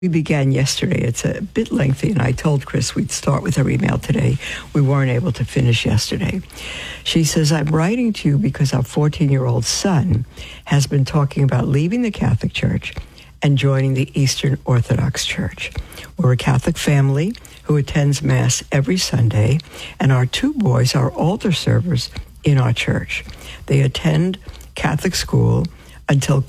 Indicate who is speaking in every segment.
Speaker 1: We began yesterday. It's a bit lengthy, and I told Chris we'd start with her email today. We weren't able to finish yesterday. She says, I'm writing to you because our 14-year-old son has been talking about leaving the Catholic Church and joining the Eastern Orthodox Church. We're a Catholic family who attends Mass every Sunday, and our two boys are altar servers in our church. They attend Catholic school until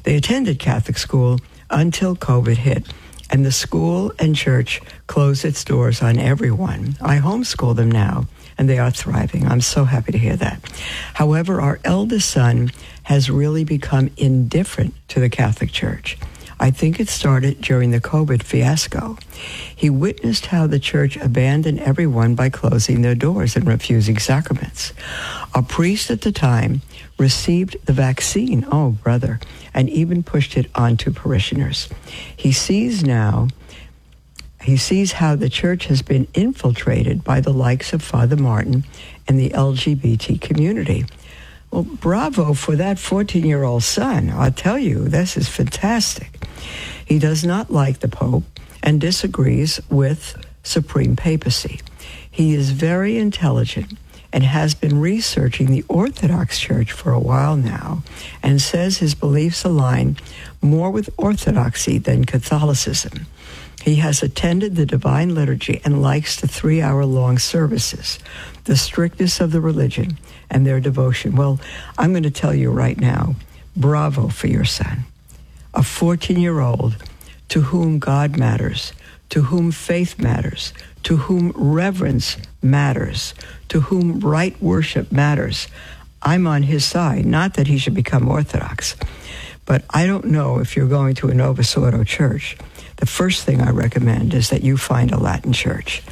Speaker 1: COVID hit, and the school and church closed its doors on everyone. I homeschool them now, and they are thriving. I'm so happy to hear that. However, our eldest son has really become indifferent to the Catholic Church. I think it started during the COVID fiasco. He witnessed how the church abandoned everyone by closing their doors and refusing sacraments. A priest at the time received the vaccine, oh brother, and even pushed it onto parishioners. He sees how the church has been infiltrated by the likes of Father Martin and the LGBT community. Well, bravo for that 14-year-old son. I'll tell you, this is fantastic. He does not like the Pope and disagrees with Supreme Papacy. He is very intelligent and has been researching the Orthodox Church for a while now and says his beliefs align more with Orthodoxy than Catholicism. He has attended the Divine Liturgy and likes the 3-hour-long services, the strictness of the religion, and their devotion. Well, I'm going to tell you right now, bravo for your son. A 14-year-old to whom God matters, to whom faith matters, to whom reverence matters, to whom right worship matters. I'm on his side. Not that he should become Orthodox, but I don't know if you're going to a Novus Ordo church. The first thing I recommend is that you find a Latin church.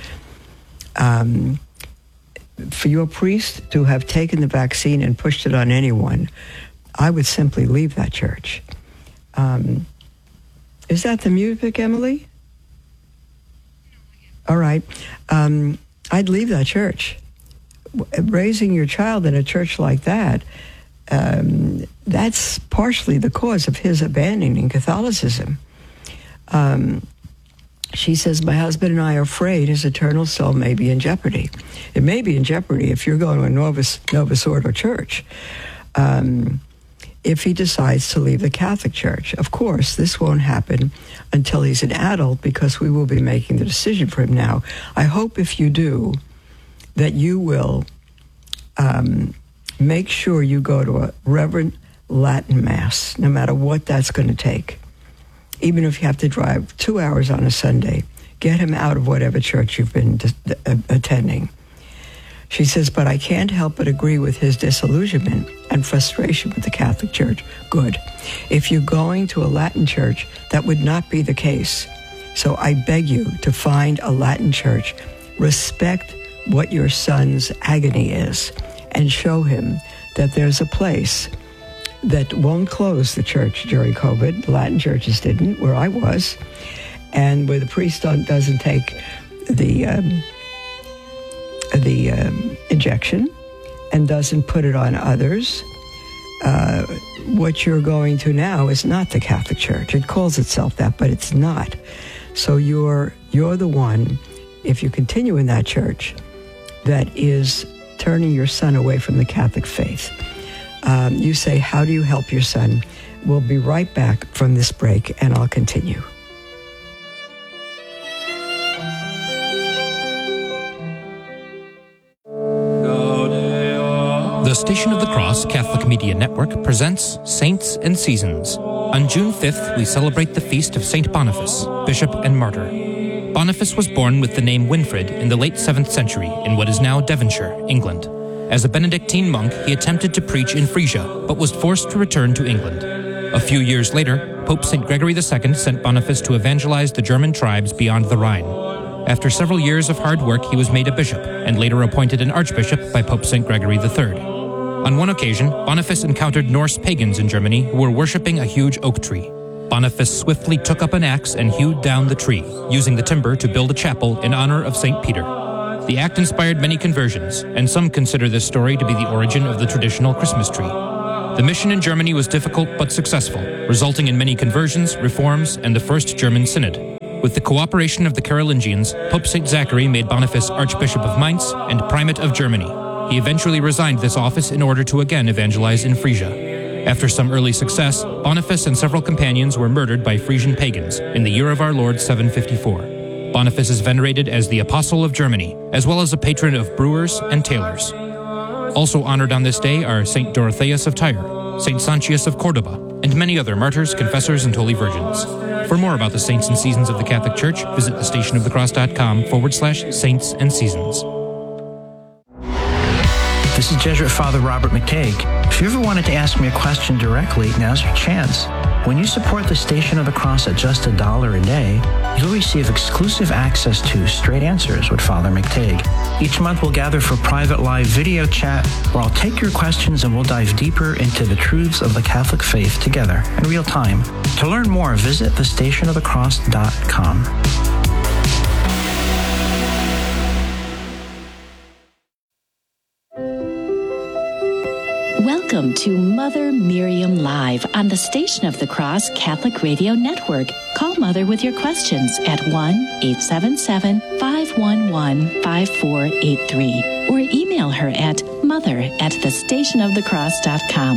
Speaker 1: For your priest to have taken the vaccine and pushed it on anyone, I would simply leave that church. Is that the music, Emily? All right. I'd leave that church. Raising your child in a church like that, that's partially the cause of his abandoning Catholicism. She says, my husband and I are afraid his eternal soul may be in jeopardy. It may be in jeopardy if you're going to a Novus Ordo church. If he decides to leave the Catholic Church. Of course, this won't happen until he's an adult because we will be making the decision for him now. I hope if you do, that you will make sure you go to a Reverend Latin Mass, no matter what that's going to take. Even if you have to drive 2 hours on a Sunday, get him out of whatever church you've been attending. She says, but I can't help but agree with his disillusionment and frustration with the Catholic Church. Good. If you're going to a Latin church, that would not be the case. So I beg you to find a Latin church. Respect what your son's agony is and show him that there's a place that won't close the church during COVID. The Latin churches didn't, where I was, and where the priest doesn't take the injection and doesn't put it on others. What you're going to now is not the Catholic Church. It calls itself that, but it's not. So you're the one, if you continue in that church, that is turning your son away from the Catholic faith. You say, how do you help your son? We'll be right back from this break, and I'll continue.
Speaker 2: The Station of the Cross Catholic Media Network presents Saints and Seasons. On June 5th, we celebrate the feast of St. Boniface, Bishop and Martyr. Boniface was born with the name Winfrid in the late 7th century in what is now Devonshire, England. As a Benedictine monk, he attempted to preach in Frisia, but was forced to return to England. A few years later, Pope St. Gregory II sent Boniface to evangelize the German tribes beyond the Rhine. After several years of hard work, he was made a bishop, and later appointed an archbishop by Pope St. Gregory III. On one occasion, Boniface encountered Norse pagans in Germany who were worshipping a huge oak tree. Boniface swiftly took up an axe and hewed down the tree, using the timber to build a chapel in honor of St. Peter. The act inspired many conversions, and some consider this story to be the origin of the traditional Christmas tree. The mission in Germany was difficult but successful, resulting in many conversions, reforms, and the First German Synod. With the cooperation of the Carolingians, Pope St. Zachary made Boniface Archbishop of Mainz and Primate of Germany. He eventually resigned this office in order to again evangelize in Frisia. After some early success, Boniface and several companions were murdered by Frisian pagans in the year of our Lord 754. Boniface is venerated as the Apostle of Germany, as well as a patron of brewers and tailors. Also honored on this day are St. Dorotheus of Tyre, St. Sancius of Cordoba, and many other martyrs, confessors, and holy virgins. For more about the saints and seasons of the Catholic Church, visit thestationofthecross.com/saints and seasons.
Speaker 3: This is Jesuit Father Robert McTague. If you ever wanted to ask me a question directly, now's your chance. When you support the Station of the Cross at just $1 a day, you'll receive exclusive access to Straight Answers with Father McTague. Each month we'll gather for private live video chat where I'll take your questions and we'll dive deeper into the truths of the Catholic faith together in real time. To learn more, visit thestationofthecross.com.
Speaker 4: Welcome to Mother Miriam Live on the Station of the Cross Catholic Radio Network. Call Mother with your questions at 1-877-511-5483 or email her at mother@thestationofthecross.com.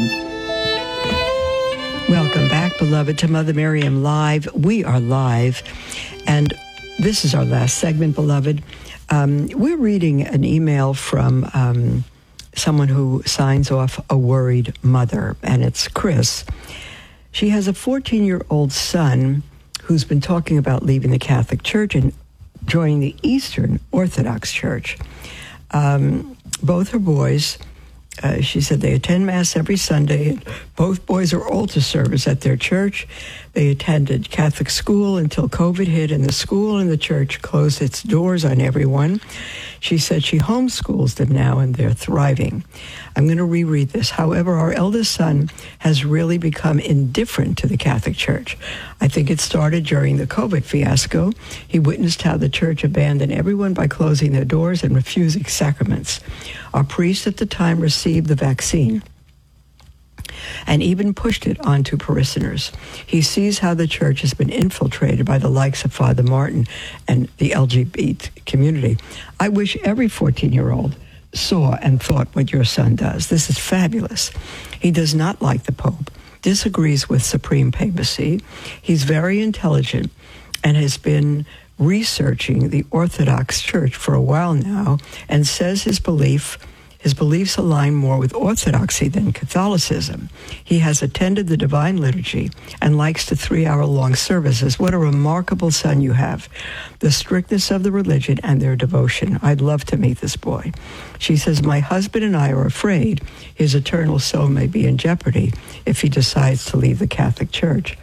Speaker 1: Welcome back, beloved, to Mother Miriam Live. We are live, and this is our last segment, beloved. We're reading an email from someone who signs off a worried mother, and it's Chris. She has a 14-year-old son who's been talking about leaving the Catholic Church and joining the Eastern Orthodox Church. Both her boys, she said they attend Mass every Sunday, and both boys are altar servers at their church. They attended Catholic school until COVID hit, and the school and the church closed its doors on everyone. She said she homeschools them now, and they're thriving. I'm going to reread this. However, our eldest son has really become indifferent to the Catholic Church. I think it started during the COVID fiasco. He witnessed how the church abandoned everyone by closing their doors and refusing sacraments. Our priest at the time received the vaccine and even pushed it onto parishioners. He sees how the church has been infiltrated by the likes of Father Martin and the LGBT community. I wish every 14-year-old saw and thought what your son does. This is fabulous. He does not like the Pope, disagrees with Supreme Papacy. He's very intelligent and has been researching the Orthodox Church for a while now and says his beliefs align more with Orthodoxy than Catholicism. He has attended the Divine Liturgy and likes the 3-hour-long services. What a remarkable son you have. The strictness of the religion and their devotion. I'd love to meet this boy. She says, my husband and I are afraid his eternal soul may be in jeopardy if he decides to leave the Catholic Church.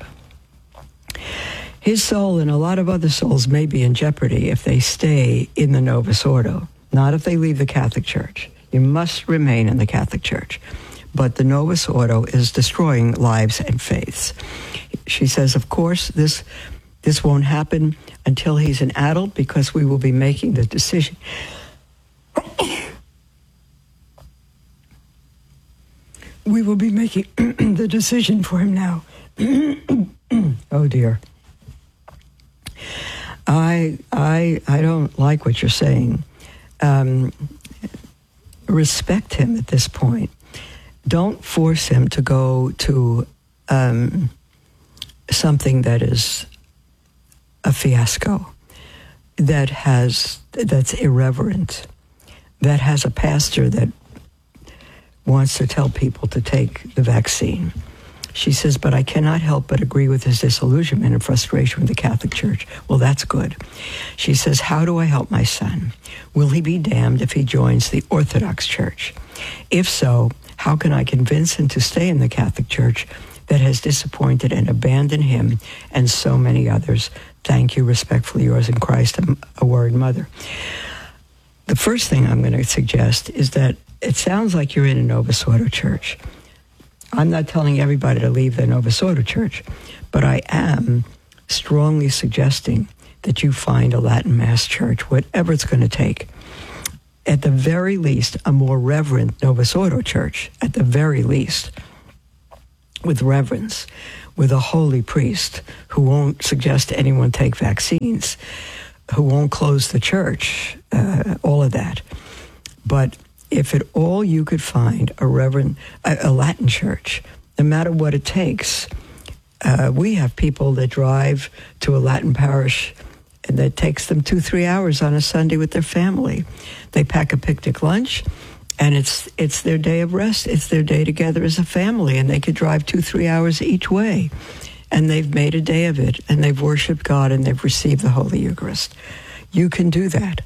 Speaker 1: His soul and a lot of other souls may be in jeopardy if they stay in the Novus Ordo, not if they leave the Catholic Church. You must remain in the Catholic Church. But the Novus Ordo is destroying lives and faiths. She says, of course, this won't happen until he's an adult because we will be making the decision. We will be making the decision for him now. Oh, dear. I don't like what you're saying. Respect him at this point. Don't force him to go to something that is a fiasco, that's irreverent, that has a pastor that wants to tell people to take the vaccine. She says, but I cannot help but agree with his disillusionment and frustration with the Catholic Church. Well, that's good. She says, how do I help my son? Will he be damned if he joins the Orthodox Church? If so, how can I convince him to stay in the Catholic Church that has disappointed and abandoned him and so many others? Thank you, respectfully yours in Christ, a worried mother. The first thing I'm going to suggest is that it sounds like you're in a Novus Ordo church. I'm not telling everybody to leave the Novus Ordo Church, but I am strongly suggesting that you find a Latin Mass church, whatever it's going to take. At the very least, a more reverent Novus Ordo Church, at the very least. with reverence, with a holy priest who won't suggest anyone take vaccines, who won't close the church, all of that. But if at all you could find a Latin church, no matter what it takes, we have people that drive to a Latin parish and that takes them 2-3 hours on a Sunday with their family. They pack a picnic lunch, and it's their day of rest. It's their day together as a family, and they could drive 2-3 hours each way. And they've made a day of it, and they've worshiped God, and they've received the Holy Eucharist. You can do that.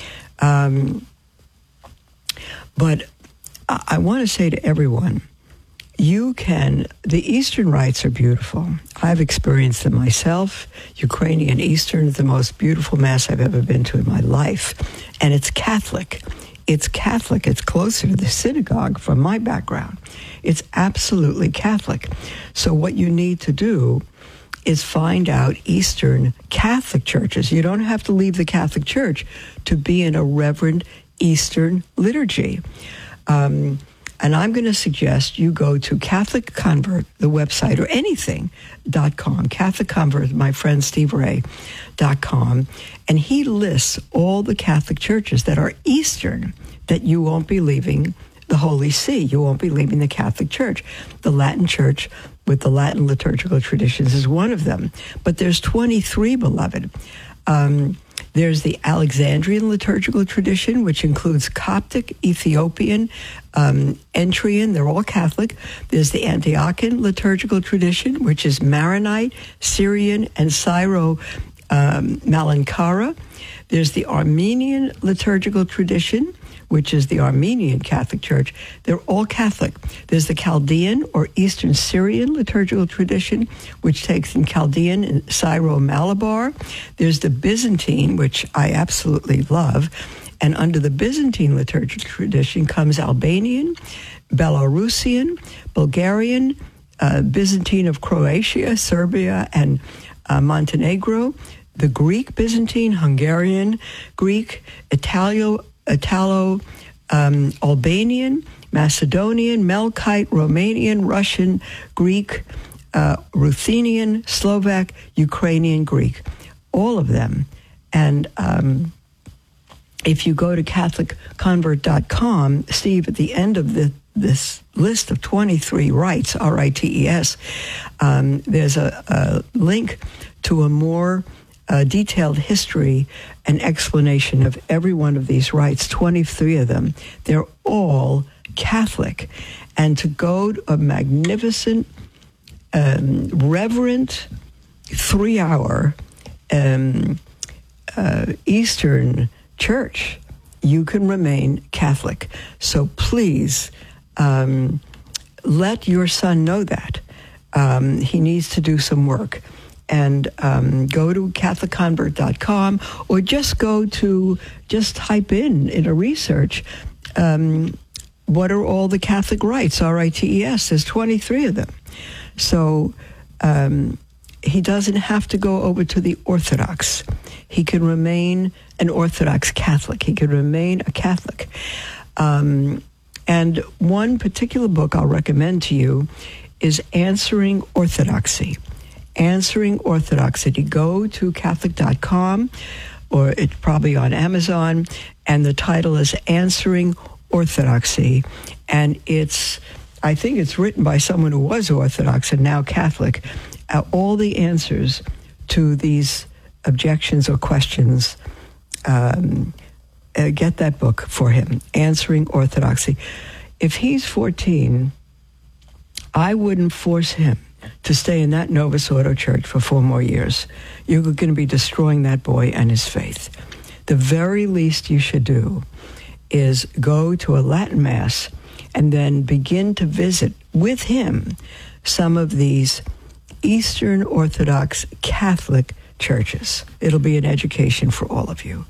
Speaker 1: But I want to say to everyone, the Eastern rites are beautiful. I've experienced them myself. Ukrainian Eastern is the most beautiful Mass I've ever been to in my life. And it's Catholic. It's Catholic. It's closer to the synagogue from my background. It's absolutely Catholic. So what you need to do is find out Eastern Catholic churches. You don't have to leave the Catholic Church to be in a reverent Eastern liturgy. And I'm going to suggest you go to Catholic Convert, the website, or anything.com, Catholic Convert, my friend Steve Ray.com, and he lists all the Catholic churches that are Eastern, that you won't be leaving the Holy See. You won't be leaving the Catholic Church. The Latin Church with the Latin liturgical traditions is one of them. But there's 23, beloved. There's the Alexandrian liturgical tradition, which includes Coptic, Ethiopian, Entrian. They're all Catholic. There's the Antiochian liturgical tradition, which is Maronite, Syrian, and Syro-Malankara. There's the Armenian liturgical tradition, which is the Armenian Catholic Church. They're all Catholic. There's the Chaldean or Eastern Syrian liturgical tradition, which takes in Chaldean and Syro-Malabar. There's the Byzantine, which I absolutely love. And under the Byzantine liturgical tradition comes Albanian, Belarusian, Bulgarian, Byzantine of Croatia, Serbia, and Montenegro, the Greek Byzantine, Hungarian, Greek, Albanian, Macedonian, Melkite, Romanian, Russian, Greek, Ruthenian, Slovak, Ukrainian, Greek, all of them. And if you go to CatholicConvert.com, Steve, at the end of this list of 23 rites, R-I-T-E-S, there's a link to a more detailed history and explanation of every one of these rites, 23 of them. They're all Catholic. And to go to a magnificent, reverent, 3-hour Eastern church, you can remain Catholic. So please let your son know that. He needs to do some work. And go to CatholicConvert.com, or just type in a research, what are all the Catholic rites, R-I-T-E-S. There's 23 of them. So he doesn't have to go over to the Orthodox. He can remain an Orthodox Catholic. He can remain a Catholic. And one particular book I'll recommend to you is Answering Orthodoxy. Answering Orthodoxy. Go to Catholic.com, or it's probably on Amazon, and the title is Answering Orthodoxy. And I think it's written by someone who was Orthodox and now Catholic. All the answers to these objections or questions, get that book for him, Answering Orthodoxy. If he's 14, I wouldn't force him to stay in that Novus Ordo church for 4 more years. You're going to be destroying that boy and his faith. The very least you should do is go to a Latin Mass and then begin to visit with him some of these Eastern Orthodox Catholic churches. It'll be an education for all of you.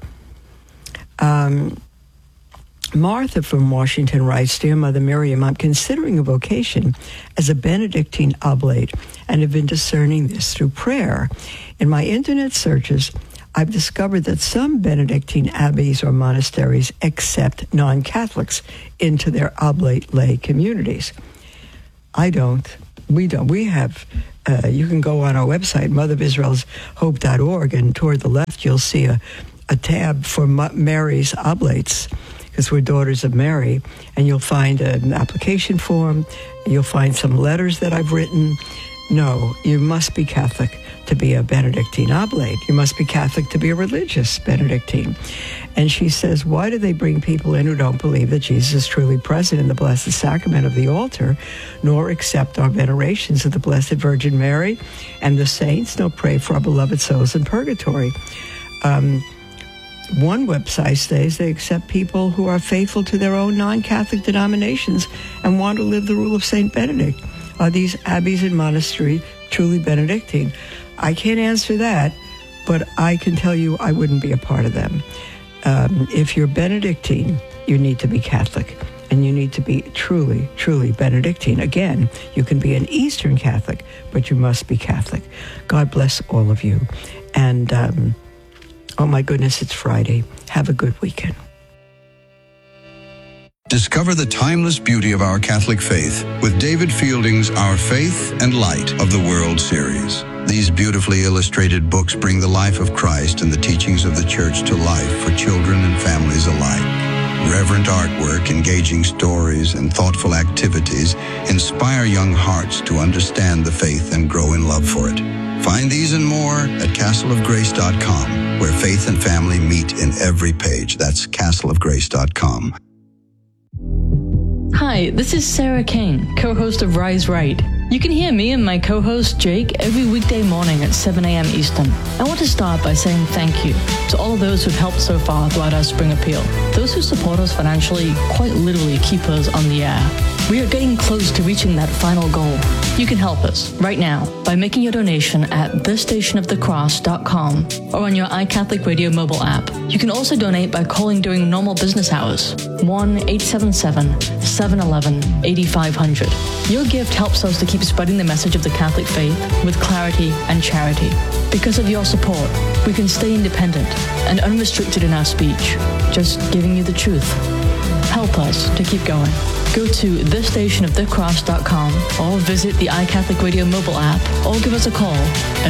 Speaker 1: Martha from Washington writes, Dear Mother Miriam, I'm considering a vocation as a Benedictine oblate and have been discerning this through prayer. In my internet searches, I've discovered that some Benedictine abbeys or monasteries accept non-Catholics into their oblate lay communities. I don't. We don't. We have, you can go on our website, motherofisraelshope.org, and toward the left you'll see a tab for Mary's Oblates, because we're daughters of Mary, and you'll find an application form, and you'll find some letters that I've written. No, you must be Catholic to be a Benedictine Oblate. You must be Catholic to be a religious Benedictine. And she says, why do they bring people in who don't believe that Jesus is truly present in the Blessed Sacrament of the altar, nor accept our venerations of the Blessed Virgin Mary and the saints, nor pray for our beloved souls in purgatory? One website says they accept people who are faithful to their own non-Catholic denominations and want to live the rule of St. Benedict. Are these abbeys and monasteries truly Benedictine? I can't answer that, but I can tell you I wouldn't be a part of them. If you're Benedictine, you need to be Catholic, and you need to be truly, truly Benedictine. Again, you can be an Eastern Catholic, but you must be Catholic. God bless all of you. And, oh my goodness, it's Friday. Have a good weekend.
Speaker 5: Discover the timeless beauty of our Catholic faith with David Fielding's Our Faith and Light of the World series. These beautifully illustrated books bring the life of Christ and the teachings of the Church to life for children and families alike. Reverent artwork, engaging stories, and thoughtful activities inspire young hearts to understand the faith and grow in love for it. Find these and more at castleofgrace.com, where faith and family meet in every page. That's castleofgrace.com.
Speaker 6: Hi, this is Sarah Kane, co-host of Rise Right. You can hear me and my co-host Jake every weekday morning at 7 a.m. Eastern. I want to start by saying thank you to all of those who've helped so far throughout our spring appeal. Those who support us financially quite literally keep us on the air. We are getting close to reaching that final goal. You can help us right now by making your donation at thestationofthecross.com or on your iCatholic Radio mobile app. You can also donate by calling during normal business hours, 1-877-711-8500. Your gift helps us to keep spreading the message of the Catholic faith with clarity and charity. Because of your support, we can stay independent and unrestricted in our speech, just giving you the truth. Help us to keep going. Go to thestationofthecross.com or visit the iCatholic Radio mobile app or give us a call at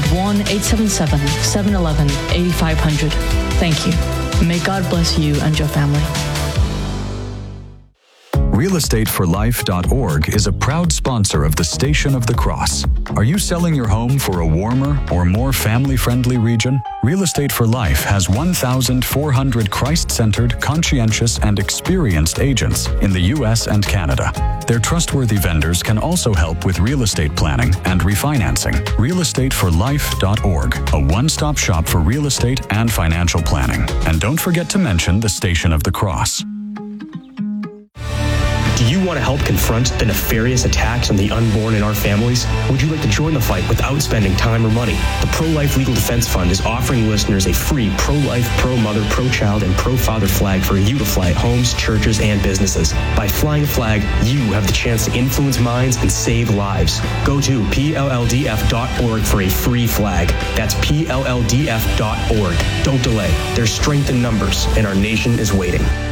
Speaker 6: 1-877-711-8500. Thank you. May God bless you and your family.
Speaker 7: RealEstateForLife.org is a proud sponsor of the Station of the Cross. Are you selling your home for a warmer or more family-friendly region? Real Estate for Life has 1,400 Christ-centered, conscientious, and experienced agents in the U.S. and Canada. Their trustworthy vendors can also help with real estate planning and refinancing. RealEstateForLife.org, a one-stop shop for real estate and financial planning. And don't forget to mention the Station of the Cross.
Speaker 8: Do you want to help confront the nefarious attacks on the unborn in our families? Would you like to join the fight without spending time or money? The Pro-Life Legal Defense Fund is offering listeners a free pro-life, pro-mother, pro-child, and pro-father flag for you to fly at homes, churches, and businesses. By flying a flag, you have the chance to influence minds and save lives. Go to PLLDF.org for a free flag. That's PLLDF.org. Don't delay. There's strength in numbers, and our nation is waiting.